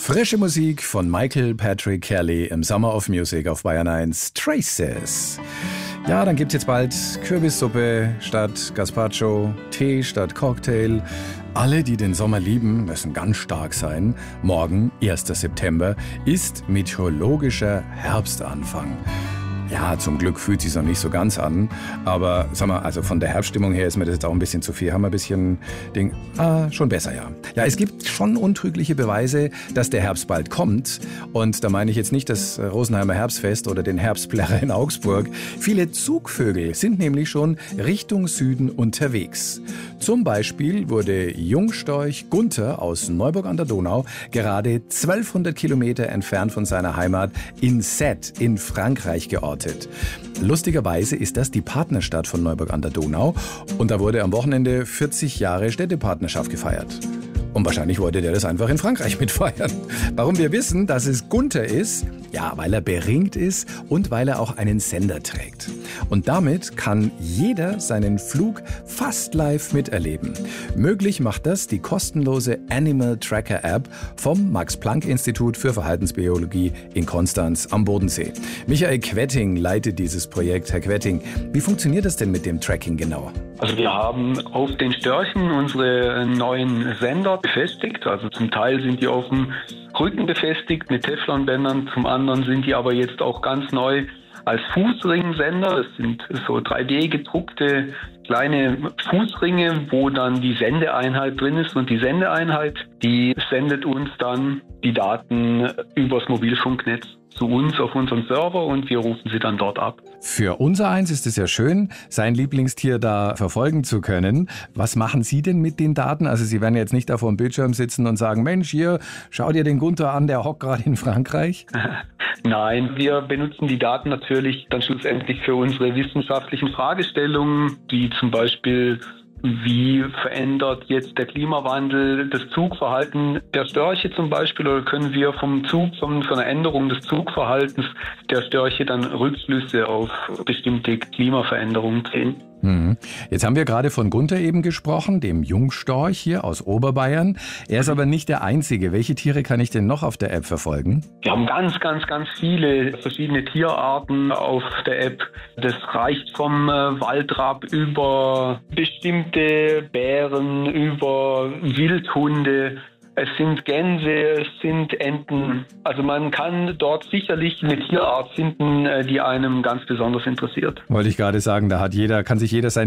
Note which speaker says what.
Speaker 1: Frische Musik von Michael Patrick Kelly im Summer of Music auf Bayern 1. Traces. Ja, dann gibt's jetzt bald Kürbissuppe statt Gazpacho, Tee statt Cocktail. Alle, die den Sommer lieben, müssen ganz stark sein. Morgen, 1. September, ist meteorologischer Herbstanfang. Ja, zum Glück fühlt es sich noch nicht so ganz an. Aber sag mal, also von der Herbststimmung her ist mir das jetzt auch ein bisschen zu viel. Haben wir ein bisschen Ding. Schon besser, ja. Ja, es gibt schon untrügliche Beweise, dass der Herbst bald kommt. Und da meine ich jetzt nicht das Rosenheimer Herbstfest oder den Herbstplärrer in Augsburg. Viele Zugvögel sind nämlich schon Richtung Süden unterwegs. Zum Beispiel wurde Jungstorch Gunther aus Neuburg an der Donau gerade 1200 Kilometer entfernt von seiner Heimat in Sète in Frankreich geortet. Lustigerweise ist das die Partnerstadt von Neuburg an der Donau und da wurde am Wochenende 40 Jahre Städtepartnerschaft gefeiert. Und wahrscheinlich wollte der das einfach in Frankreich mitfeiern. Warum wir wissen, dass es Gunther ist? Ja, weil er beringt ist und weil er auch einen Sender trägt. Und damit kann jeder seinen Flug fast live miterleben. Möglich macht das die kostenlose Animal Tracker App vom Max-Planck-Institut für Verhaltensbiologie in Konstanz am Bodensee. Michael Quetting leitet dieses Projekt. Herr Quetting, wie funktioniert das denn mit dem Tracking genau?
Speaker 2: Also wir haben auf den Störchen unsere neuen Sender befestigt. Also zum Teil sind die auf dem Rücken befestigt mit Teflonbändern, zum anderen sind die aber jetzt auch ganz neu als Fußringsender. Das sind so 3D gedruckte kleine Fußringe, wo dann die Sendeeinheit drin ist. Und die Sendeeinheit, die sendet uns dann die Daten übers Mobilfunknetz zu uns auf unseren Server und wir rufen sie dann dort ab.
Speaker 1: Für unsereins ist es ja schön, sein Lieblingstier da verfolgen zu können. Was machen Sie denn mit den Daten? Also Sie werden jetzt nicht da vor dem Bildschirm sitzen und sagen, Mensch, hier, schau dir den Gunther an, der hockt gerade in Frankreich.
Speaker 2: Nein, wir benutzen die Daten natürlich dann schlussendlich für unsere wissenschaftlichen Fragestellungen, die zum Beispiel, wie verändert jetzt der Klimawandel das Zugverhalten der Störche zum Beispiel, oder können wir von einer Änderung des Zugverhaltens der Störche dann Rückschlüsse auf bestimmte Klimaveränderungen ziehen?
Speaker 1: Jetzt haben wir gerade von Gunther eben gesprochen, dem Jungstorch hier aus Oberbayern. Er ist aber nicht der einzige. Welche Tiere kann ich denn noch auf der App verfolgen?
Speaker 2: Wir haben ganz viele verschiedene Tierarten auf der App. Das reicht vom Waldrapp über bestimmte Bären, über Wildhunde. Es sind Gänse, es sind Enten. Also man kann dort sicherlich eine Tierart finden, die einem ganz besonders interessiert.
Speaker 1: Wollte ich gerade sagen, kann sich jeder sein